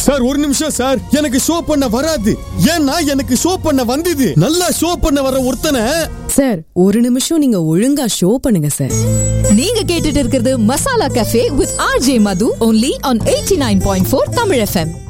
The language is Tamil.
சார் ஒரு நிமிஷம் சார், எனக்கு ஷோ பண்ண வராது. ஏன்னா எனக்கு ஷோ பண்ண வந்தது. நல்லா ஷோ பண்ண வர ஒருத்தனை. சார் ஒரு நிமிஷம் நீங்க ஒழுங்கா ஷோ பண்ணுங்க சார். நீங்க கேட்டுட்டு இருக்கிறது masala cafe with RJ Madhu only on 89.4 Tamil FM.